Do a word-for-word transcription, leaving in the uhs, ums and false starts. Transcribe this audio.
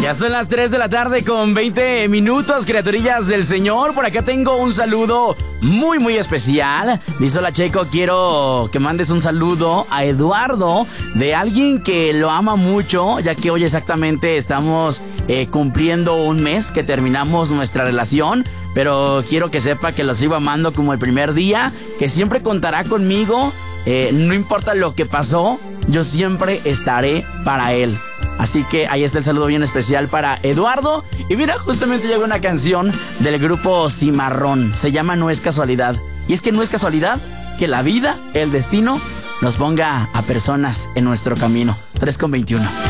Ya son las tres de la tarde con veinte minutos, criaturillas del Señor. Por acá tengo un saludo muy, muy especial. Dice: hola, Checo, quiero que mandes un saludo a Eduardo de alguien que lo ama mucho, ya que hoy exactamente estamos eh, cumpliendo un mes que terminamos nuestra relación. Pero quiero que sepa que lo sigo amando como el primer día, que siempre contará conmigo. Eh, no importa lo que pasó, yo siempre estaré para él. Así que ahí está el saludo bien especial para Eduardo. Y mira, justamente llegó una canción del grupo Cimarrón. Se llama No es casualidad. Y es que no es casualidad que la vida, el destino, nos ponga a personas en nuestro camino. tres con veintiuno.